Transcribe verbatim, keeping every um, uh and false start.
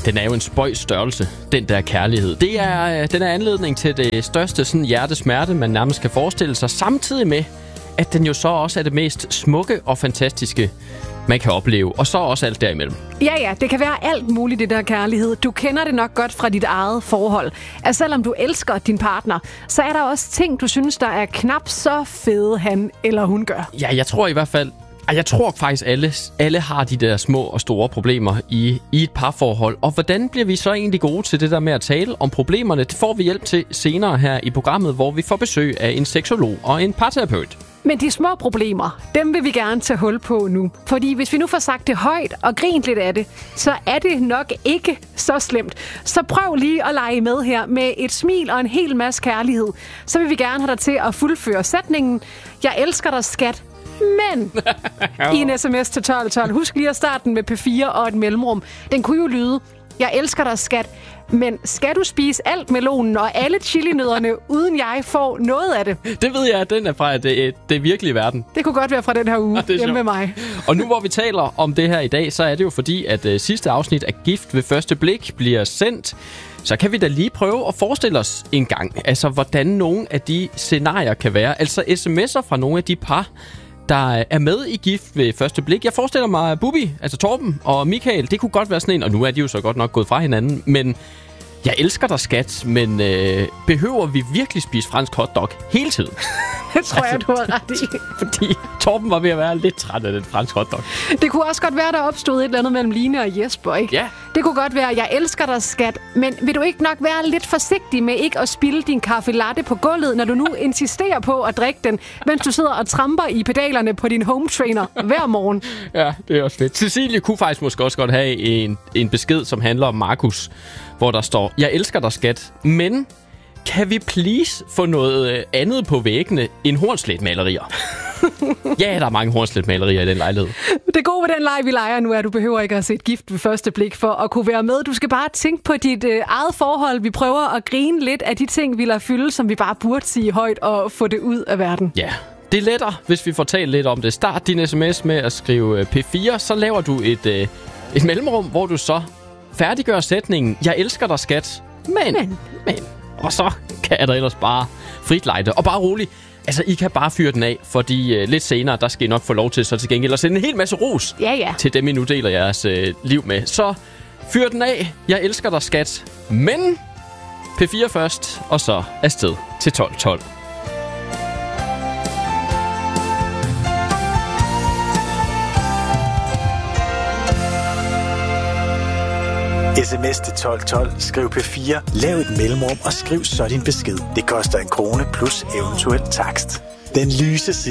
den er jo en spøjs størrelse, den der kærlighed. Det er, den er anledning til det største sådan, hjertesmerte, man nærmest kan forestille sig, samtidig med, at den jo så også er det mest smukke og fantastiske, man kan opleve. Og så også alt derimellem. Ja, ja, det kan være alt muligt, det der kærlighed. Du kender det nok godt fra dit eget forhold. At selvom du elsker din partner, så er der også ting, du synes, der er knap så fede, han eller hun gør. Ja, jeg tror i hvert fald, jeg tror faktisk, alle, alle har de der små og store problemer i, i et parforhold. Og hvordan bliver vi så egentlig gode til det der med at tale om problemerne? Det får vi hjælp til senere her i programmet, hvor vi får besøg af en seksolog og en parterapeut. Men de små problemer, dem vil vi gerne tage hul på nu. Fordi hvis vi nu får sagt det højt og grint lidt af det, så er det nok ikke så slemt. Så prøv lige at lege med her med et smil og en hel masse kærlighed. Så vil vi gerne have dig til at fuldføre sætningen: jeg elsker dig, skat. Men i en sms til tolv tolv, husk lige at starte den med P fire og et mellemrum. Den kunne jo lyde: jeg elsker dig, skat. Men skal du spise alt melonen og alle chilinødderne, uden jeg får noget af det? Det ved jeg, at den er fra det, det virkelige verden. Det kunne godt være fra den her uge hjemme med mig. Og nu hvor vi taler om det her i dag, så er det jo fordi, at uh, sidste afsnit af Gift ved første blik bliver sendt. Så kan vi da lige prøve at forestille os en gang, altså hvordan nogle af de scenarier kan være. Altså sms'er fra nogle af de par, der er med i Gift ved første blik. Jeg forestiller mig Bubi, altså Torben og Michael. Det kunne godt være sådan en, og nu er de jo så godt nok gået fra hinanden. Men jeg elsker dig, skat, men øh, behøver vi virkelig spise fransk hotdog hele tiden? Det tror altså, jeg, du har ret i. Fordi Torben var ved at være lidt træt af den fransk hotdog. Det kunne også godt være, der opstod et eller andet mellem Line og Jesper, ikke? Ja. Det kunne godt være, jeg elsker dig, skat, men vil du ikke nok være lidt forsigtig med ikke at spilde din kaffe latte på gulvet, når du nu insisterer på at drikke den, mens du sidder og tramper i pedalerne på din home trainer hver morgen? Ja, det er også fedt. Cecilie kunne faktisk måske også godt have en, en besked, som handler om Markus, hvor der står: jeg elsker dig, skat, men kan vi please få noget andet på væggene end hornslætmalerier? Ja, der er mange hornslætmalerier i den lejlighed. Det gode ved den leg, vi leger nu, er, at du behøver ikke at se et Gift ved første blik for at kunne være med. Du skal bare tænke på dit øh, eget forhold. Vi prøver at grine lidt af de ting, vi lader fylde, som vi bare burde sige højt og få det ud af verden. Ja, det er lettere, hvis vi får talt lidt om det. Start din sms med at skrive P fire, så laver du et, øh, et mellemrum, hvor du så færdiggør sætningen: jeg elsker dig, skat, men, men, men. Og så kan der ellers bare frit lejde. Og bare roligt, altså I kan bare fyre den af, fordi uh, lidt senere, der skal I nok få lov til så til gengæld at sende en hel masse ros ja, ja. til dem, I nu deler jeres uh, liv med. Så fyr den af. Jeg elsker dig, skat. Men P fire først, og så afsted til tolv tolv. Sms til tolv tolv. Skriv P fire. Lav et mellemrum og skriv så din besked. Det koster en krone plus eventuel takst. Den lyse